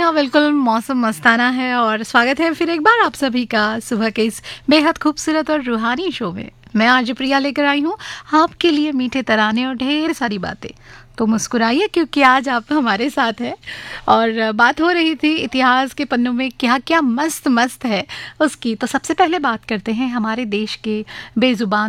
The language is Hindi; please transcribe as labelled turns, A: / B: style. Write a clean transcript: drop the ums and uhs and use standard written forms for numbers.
A: हाँ, बिल्कुल मौसम मस्ताना है और स्वागत है फिर एक बार आप सभी का सुबह के इस बेहद खूबसूरत और रूहानी शो में। मैं आज प्रिया लेकर आई हूँ आपके लिए मीठे तराने और ढेर सारी बातें। तो मुस्कुराइए क्योंकि आज आप हमारे साथ हैं और बात हो रही थी इतिहास के पन्नों में क्या क्या मस्त मस्त है उसकी। तो सबसे पहले बात करते हैं हमारे देश के बेजुबान